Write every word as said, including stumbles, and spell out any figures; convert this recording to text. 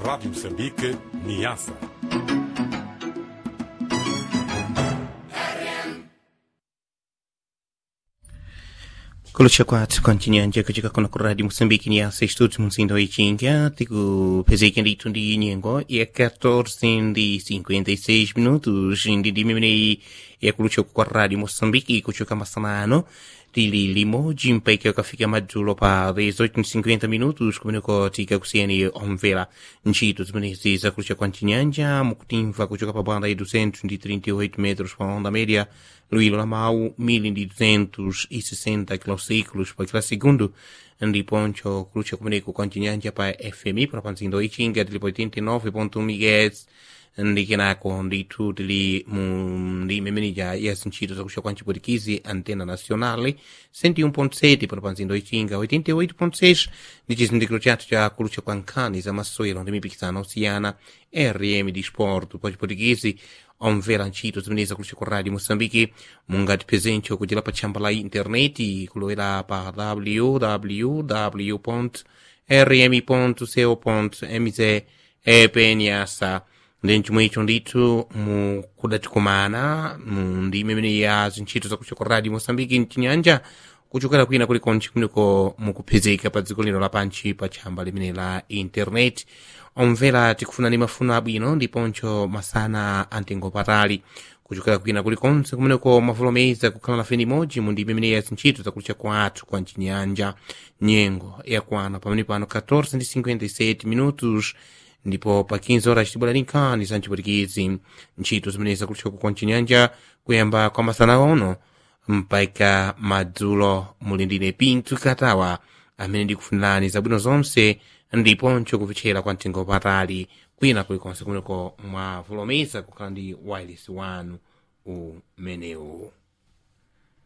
Rádio Moçambique, Niassa. Kulucha kwatu kontinyanja kuchika kuna kuradi Moçambique Niassa estudos musindo ichinga tiku pezeke ndito ndi nyengo ya catorze ndi cinquenta e seis minutos ndi ndi mimene ya kulucha kwa radio Moçambique kuchoka masanano tili limodzi mpaka kafika madzulo pa dezoito e cinquenta minutos kumeneko tika kusiyeni omvera ntchito zimenezi zakulucha kwa ntinyanja mukutimva kuchoka pa banda ya duzentos e trinta e oito metros pa onda média luilo la mau mil duzentos e sessenta kilociclos pa kila segundo ndiponcho kulucha kumeneko kwa ntinyanja pa F M para panzindo ichinga tili pa oitenta e nove ponto um megahertz ndi kenako ndithu tili mu ndi memenija ya ntchito zakulucha kwa ncipwetikizi antena nacional cento e um ponto sete para panzindo ichinga oitenta e oito ponto seis ndi chizindikiro chathu cha kulucha kwa nkhani za masewero ndi mipikisano osiyana R M de Sport pa cipwetikizi omvera ntchito zimenezi zakulucha kwa radio Moçambique mungatiphezencho kuchera pa tchamba la intaneti kulowera pa w w w ponto r m ponto co ponto m z epe Niassa ndi chomwe icho ndithu mukudatikumana ndi imene ya zintchito zakulucha kwa radio Moçambique mchinyanja kuchokera kwina kulikonse kumeneko mukuphezeka pa dziko lino lapansi pa tchamba limene la intaneti omvera tikufunani mafuno abwino ndiponcho masana amtengo patali kuchokera kwina kulikonse kumeneko mavulomeza kukhala nafe nimodzi mu ndi imene ya zintchito zakulucha kwathu kwa mchinyanja nyengo yakwana pamene pano catorze ndi cinquenta e sete minutos ndipo pa quinze horas tibwera ndi nkhani za ncipwetikizi ntchito zimenezi zakulucha kwa mchinyanja kuyamba kwa masana ono mpaka madzulo muli ndine Pinto Katawa amene ndikufunirani zabwino zonse ndiponcho kupitchera kwa mtengo patali kwina kulikonse kumeneko mwavulomeza kukhala ndi wireless wanu umenewu.